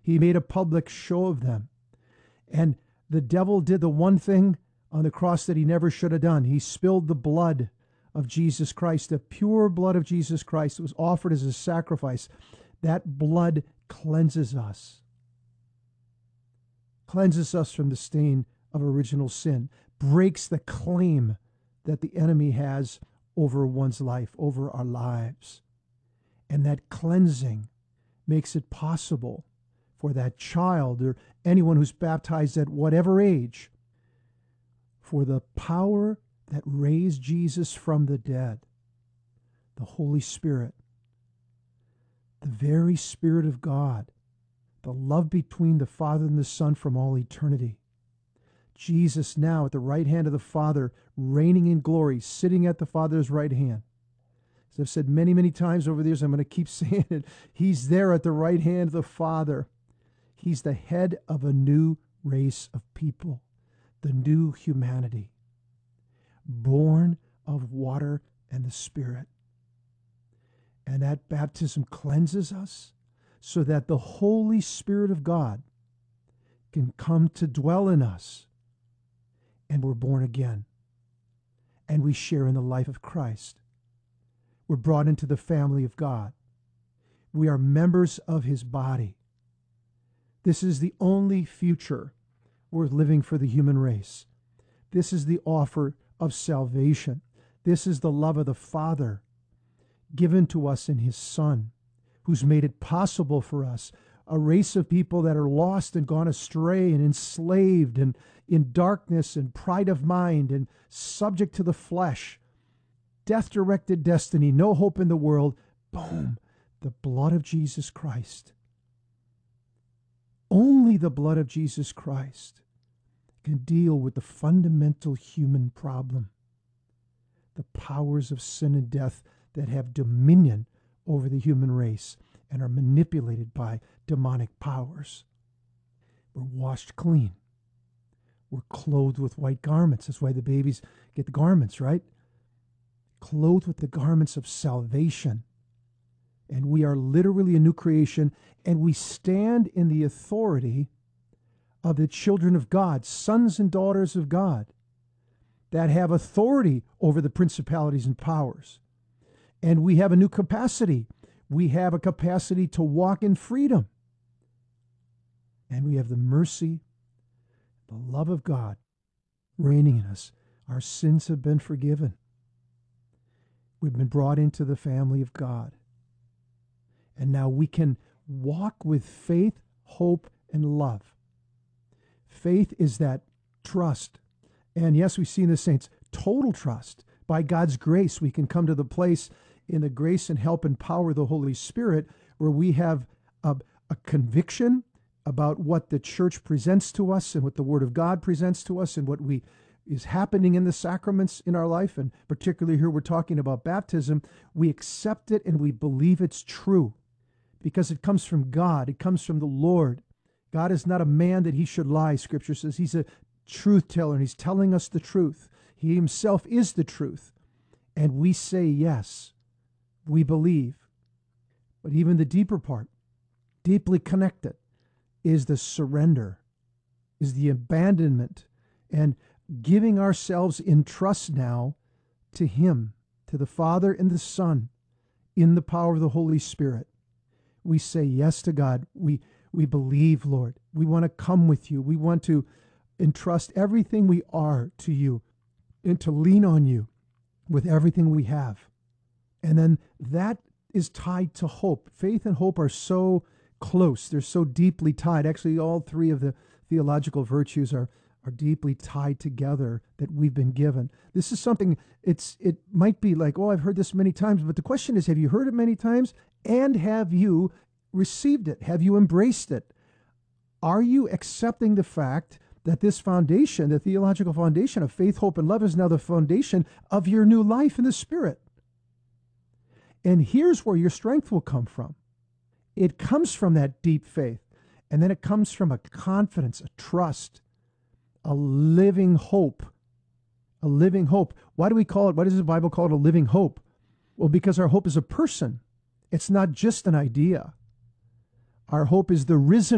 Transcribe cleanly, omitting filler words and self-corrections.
He made a public show of them. And the devil did the one thing on the cross that he never should have done. He spilled the blood of Jesus Christ, the pure blood of Jesus Christ that was offered as a sacrifice. That blood cleanses us from the stain of original sin, breaks the claim that the enemy has over one's life, over our lives. And that cleansing makes it possible for that child or anyone who's baptized at whatever age, for the power that raised Jesus from the dead, the Holy Spirit, the very Spirit of God, the love between the Father and the Son from all eternity. Jesus now at the right hand of the Father, reigning in glory, sitting at the Father's right hand. As I've said many, many times over the years, I'm going to keep saying it. He's there at the right hand of the Father. He's the head of a new race of people, the new humanity, born of water and the Spirit. And that baptism cleanses us so that the Holy Spirit of God can come to dwell in us. And we're born again. And we share in the life of Christ. We're brought into the family of God. We are members of his body. This is the only future worth living for the human race. This is the offer of salvation. This is the love of the Father given to us in his Son, who's made it possible for us, a race of people that are lost and gone astray and enslaved and in darkness and pride of mind and subject to the flesh, death-directed destiny, no hope in the world. Boom, the blood of Jesus Christ. Only the blood of Jesus Christ can deal with the fundamental human problem, the powers of sin and death that have dominion over the human race and are manipulated by demonic powers. We're washed clean. We're clothed with white garments. That's why the babies get the garments, right? Clothed with the garments of salvation. And we are literally a new creation, and we stand in the authority of the children of God, sons and daughters of God, that have authority over the principalities and powers. And we have a new capacity. We have a capacity to walk in freedom. And we have the mercy, the love of God reigning in us. Our sins have been forgiven. We've been brought into the family of God. And now we can walk with faith, hope, and love. Faith is that trust. And yes, we see in the saints total trust. By God's grace, we can come to the place in the grace and help and power of the Holy Spirit where we have a conviction about what the church presents to us and what the Word of God presents to us and what is happening in the sacraments in our life. And particularly here we're talking about baptism. We accept it and we believe it's true because it comes from God. It comes from the Lord. God is not a man that he should lie, Scripture says. He's a truth teller, and he's telling us the truth. He himself is the truth. And we say yes. We believe. But even the deeper part, deeply connected, is the surrender, is the abandonment, and giving ourselves in trust now to him, to the Father and the Son, in the power of the Holy Spirit. We say yes to God. We believe, Lord. We want to come with you. We want to entrust everything we are to you and to lean on you with everything we have. And then that is tied to hope. Faith and hope are so close. They're so deeply tied. Actually, all three of the theological virtues are deeply tied together that we've been given. This is something, it might be like, oh, I've heard this many times, but the question is, have you heard it many times? And have you received it? Have you embraced it? Are you accepting the fact that this foundation, the theological foundation of faith, hope, and love is now the foundation of your new life in the Spirit? And here's where your strength will come from. It comes from that deep faith. And then it comes from a confidence, a trust, a living hope. A living hope. Why do we call it, why does the Bible call it a living hope? Well, because our hope is a person. It's not just an idea. Our hope is the risen